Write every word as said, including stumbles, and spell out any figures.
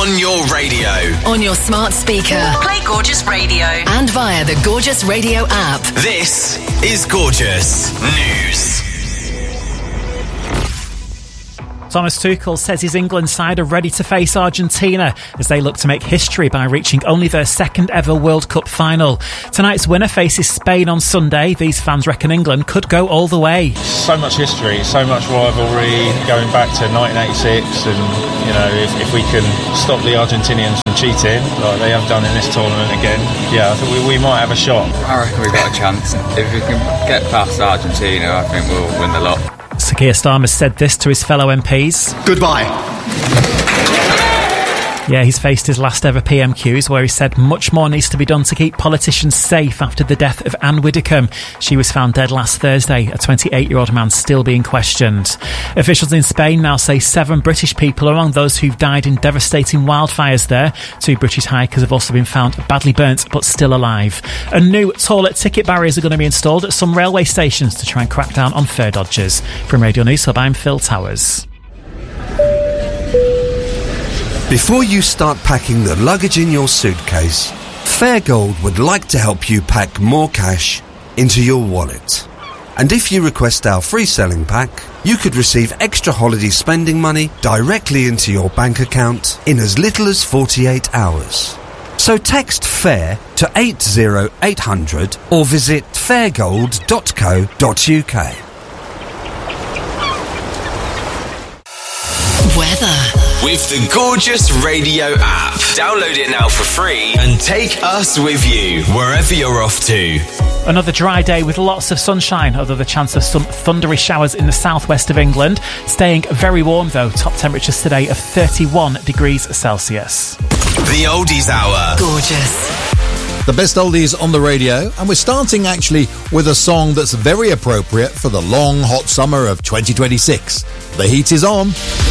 On your radio. On your smart speaker. Play Gorgeous Radio. And via the Gorgeous Radio app. This is Gorgeous News. Thomas Tuchel says his England side are ready to face Argentina as they look to make history by reaching only their second ever World Cup final. Tonight's winner faces Spain on Sunday. These fans reckon England could go all the way. So much history, so much rivalry going back to nineteen eighty-six, and you know, if, if we can stop the Argentinians from cheating like they have done in this tournament again, yeah, I think we, we might have a shot. I reckon we've got a chance. If we can get past Argentina, I think we'll win the lot. Sir Keir Starmer said this to his fellow M Ps. Goodbye. Yeah, he's faced his last ever P M Qs where he said much more needs to be done to keep politicians safe after the death of Anne Widdecombe. She was found dead last Thursday, a twenty-eight-year-old man still being questioned. Officials in Spain now say seven British people are among those who've died in devastating wildfires there. Two British hikers have also been found badly burnt but still alive. And new toilet ticket barriers are going to be installed at some railway stations to try and crack down on fare dodgers. From Radio News Hub, I'm Phil Towers. Before you start packing the luggage in your suitcase, Fairgold would like to help you pack more cash into your wallet. And if you request our free selling pack, you could receive extra holiday spending money directly into your bank account in as little as forty-eight hours. So text FAIR to eight zero eight hundred or visit fairgold dot co dot uk. Weather. With the Gorgeous Radio app. Download it now for free and take us with you wherever you're off to. Another dry day with lots of sunshine, although the chance of some thundery showers in the southwest of England. Staying very warm though, top temperatures today of thirty-one degrees Celsius. The Oldies Hour. Gorgeous. The best oldies on the radio, and we're starting actually with a song that's very appropriate for the long hot summer of twenty twenty-six. The heat is on.